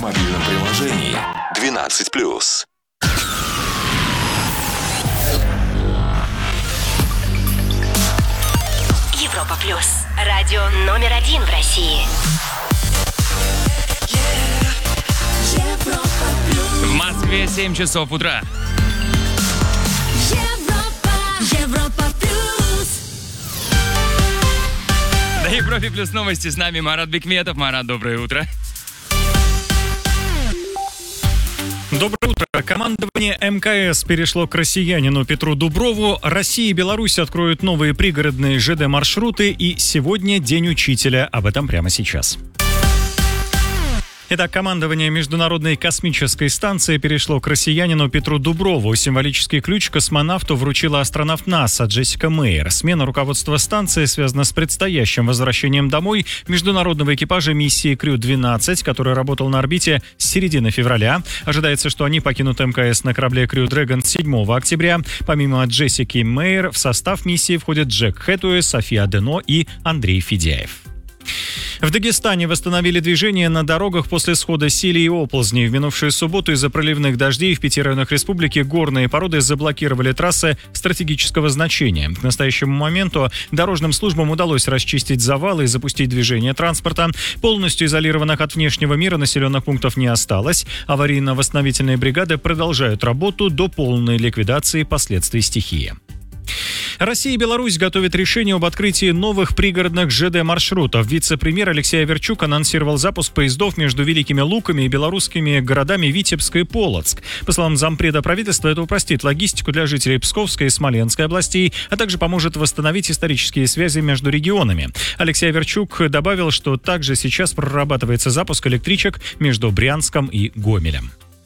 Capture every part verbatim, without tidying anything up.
в мобильном приложении двенадцать плюс. Европа плюс. Радио номер один в России. В Москве семь часов утра. Европа, Европа плюс. На Европе плюс новости с нами Марат Бекметов. Марат, доброе утро. Доброе утро. Командование эм ка эс перешло к россиянину Петру Дуброву. Россия и Беларусь откроют новые пригородные жэ дэ-маршруты. И сегодня День учителя. Об этом прямо сейчас. Итак, командование Международной космической станции перешло к россиянину Петру Дуброву. Символический ключ космонавту вручила астронавт НАСА Джессика Мейер. Смена руководства станции связана с предстоящим возвращением домой международного экипажа миссии Крю двенадцать, который работал на орбите с середины февраля. Ожидается, что они покинут эм ка эс на корабле Крю Дрэгон седьмого октября. Помимо Джессики Мейер в состав миссии входят Джек Хэтуэй, София Адено и Андрей Федяев. В Дагестане восстановили движение на дорогах после схода сили и оползней. В минувшую субботу из-за проливных дождей в пяти районах республики горные породы заблокировали трассы стратегического значения. К настоящему моменту дорожным службам удалось расчистить завалы и запустить движение транспорта. Полностью изолированных от внешнего мира населенных пунктов не осталось. Аварийно-восстановительные бригады продолжают работу до полной ликвидации последствий стихии. Россия и Беларусь готовят решение об открытии новых пригородных жэ дэ-маршрутов. Вице-премьер Алексей Аверчук анонсировал запуск поездов между Великими Луками и белорусскими городами Витебск и Полоцк. По словам зампреда правительства, это упростит логистику для жителей Псковской и Смоленской областей, а также поможет восстановить исторические связи между регионами. Алексей Аверчук добавил, что также сейчас прорабатывается запуск электричек между Брянском и Гомелем.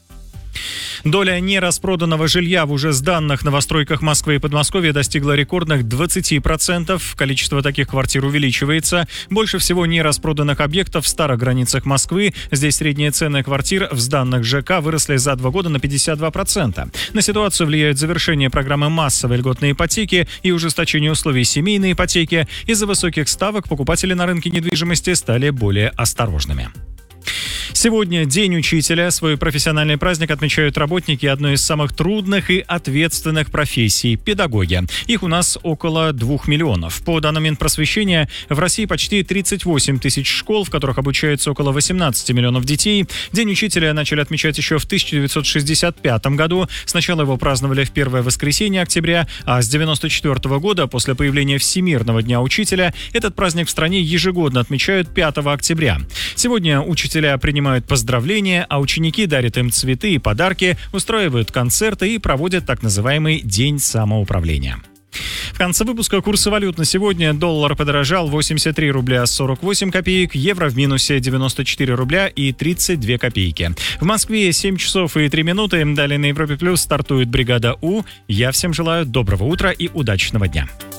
Доля нераспроданного жилья в уже сданных новостройках Москвы и Подмосковья достигла рекордных двадцати процентов. Количество таких квартир увеличивается. Больше всего нераспроданных объектов в старых границах Москвы. Здесь средние цены квартир в сданных ЖК выросли за два года на пятьдесят два процента. На ситуацию влияют завершение программы массовой льготной ипотеки и ужесточение условий семейной ипотеки. Из-за высоких ставок покупатели на рынке недвижимости стали более осторожными. Сегодня День учителя. Свой профессиональный праздник отмечают работники одной из самых трудных и ответственных профессий – педагоги. Их у нас около двух миллионов. По данным Минпросвещения, в России почти тридцать восемь тысяч школ, в которых обучается около восемнадцати миллионов детей. День учителя начали отмечать еще в тысяча девятьсот шестьдесят пятом году. Сначала его праздновали в первое воскресенье октября, а с девяносто четвёртого года, после появления Всемирного дня учителя, этот праздник в стране ежегодно отмечают пятого октября. Сегодня учителя принимают поздравления, а ученики дарят им цветы и подарки, устраивают концерты и проводят так называемый День самоуправления. В конце выпуска курсы валют на сегодня. Доллар подорожал восемьдесят три рубля сорок восемь копеек, евро в минусе девяносто четыре рубля и тридцать две копейки. В Москве семь часов и три минуты. Далее на Европе Плюс стартует бригада У. Я всем желаю доброго утра и удачного дня.